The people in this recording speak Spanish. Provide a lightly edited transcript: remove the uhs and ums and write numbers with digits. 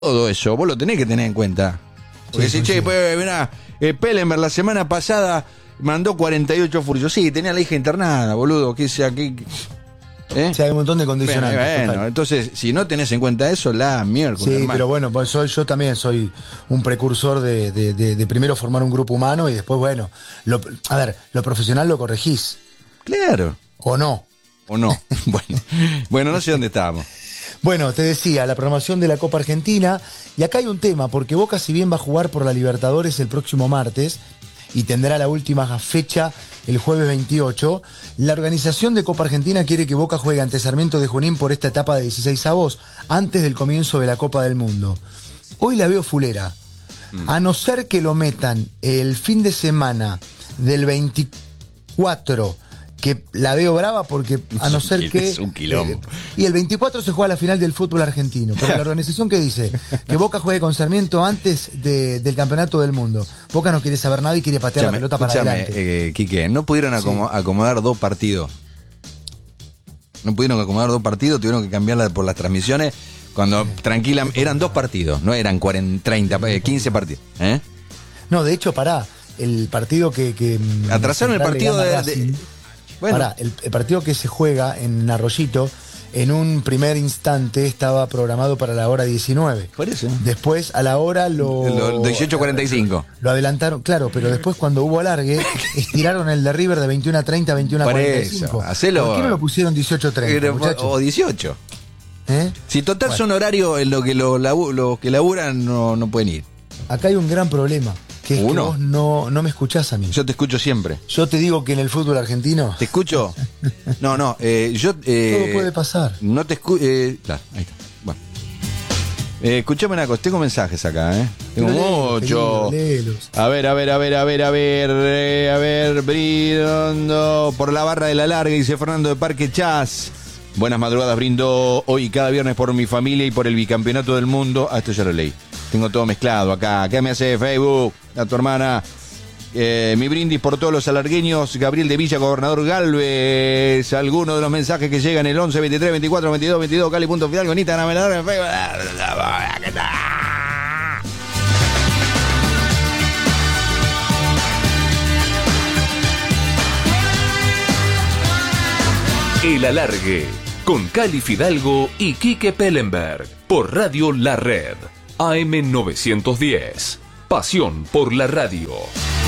Todo eso, vos lo tenés que tener en cuenta. Porque si, che, pues, mirá, Pellenberg la semana pasada mandó 48 furios. Sí, tenía la hija internada, boludo. Que sea, que Sí, hay un montón de condicionantes. Bueno, entonces, si no tenés en cuenta eso, la mierda. Sí, hermano. Pero bueno, pues yo también soy un precursor de primero formar un grupo humano y después, bueno, lo profesional lo corregís. Claro. ¿O no? ¿O no? Bueno, no sé dónde estábamos. Bueno, te decía, la programación de la Copa Argentina, y acá hay un tema, porque Boca, si bien va a jugar por la Libertadores el próximo martes y tendrá la última fecha el jueves 28, la organización de Copa Argentina quiere que Boca juegue ante Sarmiento de Junín por esta etapa de 16avos antes del comienzo de la Copa del Mundo. Hoy la veo fulera. A no ser que lo metan el fin de semana del 24, que la veo brava porque a no ser que... Es un quilombo. Y el 24 se juega la final del fútbol argentino. Pero la organización que dice que Boca juegue con Sarmiento antes del campeonato del mundo. Boca no quiere saber nada y quiere patear la pelota para adelante. Quique, ¿no pudieron acomodar dos partidos? No pudieron acomodar dos partidos, tuvieron que cambiarla por las transmisiones. Cuando tranquila, eran dos partidos, no eran 15 partidos. No, de hecho, el partido que atrasaron el partido Bueno. El partido que se juega en Arroyito, en un primer instante estaba programado para la hora 19. Por eso. Después, a la hora 18:45. Lo adelantaron, claro, pero después cuando hubo alargue, estiraron el de River de 21:30 a 21:45. Hacelo. ¿Por qué no lo pusieron 18:30? O 18. Si total son horarios en lo que los que laburan no pueden ir. Acá hay un gran problema. Que es que vos no me escuchás a mí. Yo te escucho siempre. Yo te digo que en el fútbol argentino... ¿Te escucho? No, yo... todo puede pasar. No te escucho... claro, ahí está. Bueno. Escuchame una cosa, tengo mensajes acá, Tengo mucho. A ver, brindo por la barra de la larga, dice Fernando de Parque Chas. Buenas madrugadas, brindo hoy cada viernes por mi familia y por el bicampeonato del mundo. Esto ya lo leí. Tengo todo mezclado acá. ¿Qué me hace Facebook? A tu hermana. Mi brindis por todos los alargueños. Gabriel de Villa, Gobernador Galvez. Algunos de los mensajes que llegan el 11, 23, 24, 22, 22. Cali.fidalgo en Instagram, en Facebook. ¿Qué tal? El Alargue, con Cali Fidalgo y Quique Pellenberg, por Radio La Red, AM 910. Pasión por la radio.